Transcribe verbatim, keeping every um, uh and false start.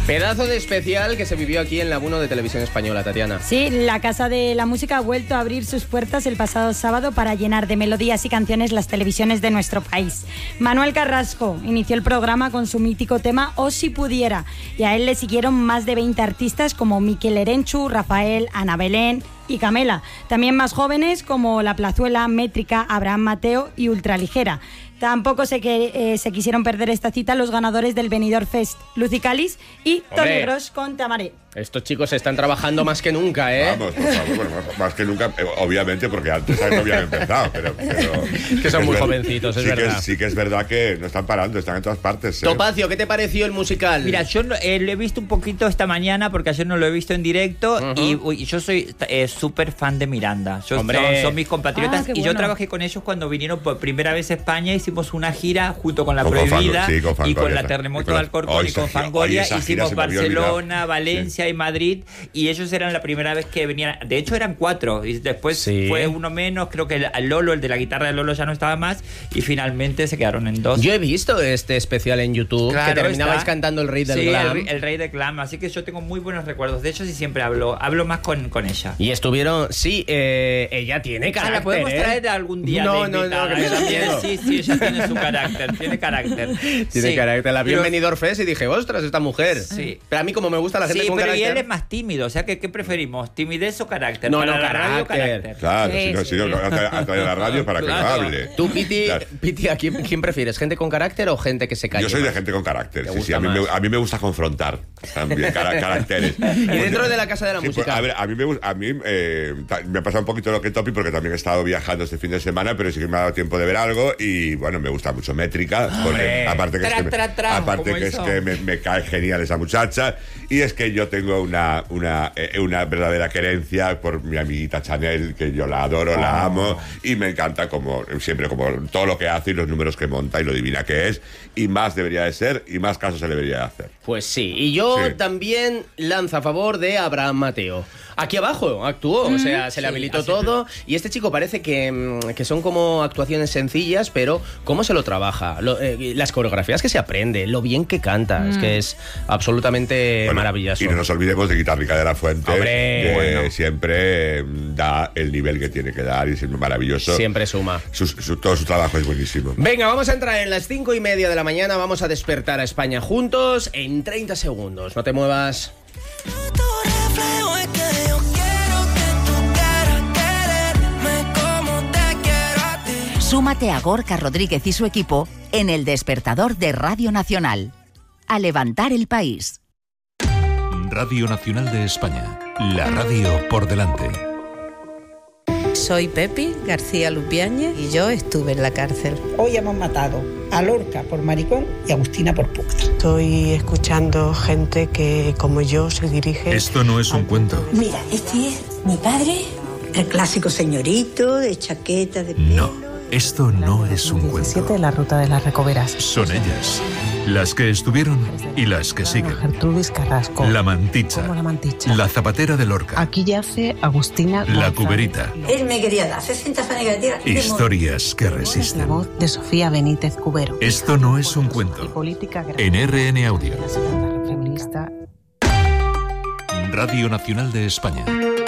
Pedazo de especial que se vivió aquí en la uno de Televisión Española, Tatiana. Sí, la Casa de la Música ha vuelto a abrir sus puertas el pasado sábado para llenar de melodías y canciones las televisiones de nuestro país. Manuel Carrasco inició el programa con su mítico tema O si pudiera, y a él le siguieron más de veinte artistas como Miquel Erenchu, Rafael, Ana Belén y Camela. También más jóvenes como La Plazuela, Métrica, Abraham Mateo y Ultraligera. Tampoco se, que, eh, se quisieron perder esta cita los ganadores del Benidorm Fest, Lucy Calis y Toni Gross con Te amaré. Estos chicos están trabajando más que nunca, ¿eh? Vamos, por favor, bueno, más que nunca, obviamente, porque antes no habían empezado, pero... pero que son muy ver, jovencitos, es sí verdad. Que, sí que es verdad que no están parando, están en todas partes. ¿eh? Topacio, ¿qué te pareció el musical? Mira, yo eh, lo he visto un poquito esta mañana, porque ayer no lo he visto en directo, uh-huh. y uy, yo soy eh, súper fan de Miranda. Yo, son, son mis compatriotas, ah, y bueno. Yo trabajé con ellos cuando vinieron por primera vez a España, hicimos una gira junto con La con Prohibida con, sí, con y con La Terremoto de Alcorcón y con Fangoria, hicimos Barcelona, Valencia sí. y Madrid, y ellos eran la primera vez que venían, de hecho eran cuatro, y después sí. fue uno menos, creo que el Lolo, el de la guitarra de Lolo ya no estaba más, y finalmente se quedaron en dos. Yo he visto este especial en YouTube, claro, que terminabais está. cantando El Rey del sí, Glam. El, el Rey del Glam, así que yo tengo muy buenos recuerdos de ellos y siempre hablo, hablo más con, con ella. Y estuvieron, sí, eh, ella tiene carácter, ¿La podemos ¿eh? traer algún día no, de no, no, que me da miedo. Sí, sí, ella tiene su carácter, tiene carácter. Tiene sí, carácter. La vi en pero... Benidorm Fest y dije, ostras, esta mujer. Sí. Pero a mí como me gusta la gente sí, con pero carácter... y él es más tímido, o sea, ¿qué, qué preferimos? ¿Timidez o carácter? No, para no, la carácter. radio, carácter. Claro, sí, si no, sí. si no, a traer la radio para claro. que no hable. Tú, Piti, claro. Piti ¿a quién, quién prefieres? ¿Gente con carácter o gente que se calle? Yo soy más? de gente con carácter, sí, sí. A mí, me, a mí me gusta confrontar también cara, caracteres. Y dentro de la Casa de la sí, Música. Pues, a ver, a mí, me, a mí eh, me ha pasado un poquito lo que Topi, porque también he estado viajando este fin de semana, pero sí que me ha dado tiempo de ver algo, y bueno, me gusta mucho Métrica, porque aparte que tra, es que, tra, me, tra, aparte que, es que me, me cae genial esa muchacha, y es que yo tengo una, una, eh, una verdadera querencia por mi amiguita Chanel, que yo la adoro, oh. la amo, y me encanta como siempre, como todo lo que hace y los números que monta y lo divina que es, y más debería de ser, y más caso se debería de hacer. Pues sí, y yo sí. también lanzo a favor de Abraham Mateo. Aquí abajo actuó, mm, o sea, se le habilitó sí, todo, y este chico parece que, que son como actuaciones sencillas, pero cómo se lo trabaja, lo, eh, las coreografías que se aprende, lo bien que canta, mm. es que es absolutamente bueno, maravilloso. Y no nos olvidemos de Guitarrica de la Fuente, Hombre, que bueno. siempre da el nivel que tiene que dar y es maravilloso. Siempre suma. Su, su, todo su trabajo es buenísimo. Venga, vamos a entrar en las cinco y media de la mañana, vamos a despertar a España juntos en treinta segundos. No te muevas. Súmate a Gorka Rodríguez y su equipo en El Despertador de Radio Nacional. A levantar el país. Radio Nacional de España. La radio por delante. Soy Pepi García Lupiáñez y yo estuve en la cárcel. Hoy hemos matado a Lorca por maricón y a Agustina por puta. Estoy escuchando gente que, como yo, se dirige... Esto no es un cuento. Mira, este es mi padre, el clásico señorito de chaqueta de pelo. No. Esto no es un cuento. La ruta de las Recoveras. Son ellas, las que estuvieron y las que siguen. Gertrudis Carrasco. La Manticha. La Manticha. La Zapatera de Lorca. Aquí yace Agustina González. La Cuberita. Él me quería dar sesenta fanegas. Historias que resisten. La voz de Sofía Benítez Cubero. Esto no es un cuento. En R N Audio. Radio Nacional de España.